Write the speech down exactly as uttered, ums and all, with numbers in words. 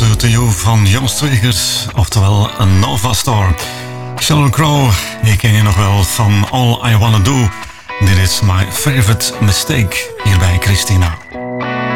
Nederlandse trio van Jan Stregers, oftewel een Nova Star. Sheryl Crow, die ken je nog wel van All I Wanna Do. Dit is My Favorite Mistake, hier bij Christina.